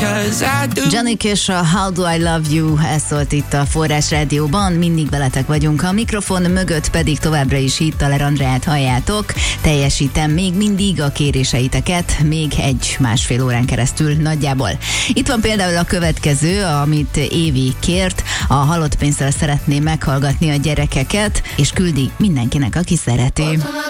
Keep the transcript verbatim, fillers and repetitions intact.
Janik és a How Do I Love You, ez szólt itt a Forrás Rádióban, mindig veletek vagyunk, a mikrofon mögött pedig továbbra is Hittaler Andreát halljátok. Teljesítem még mindig a kéréseiteket, még egy-másfél órán keresztül nagyjából. Itt van például a következő, amit Évi kért, a Halott pénzzel szeretné meghallgatni a gyerekeket, és küldi mindenkinek, aki szereti.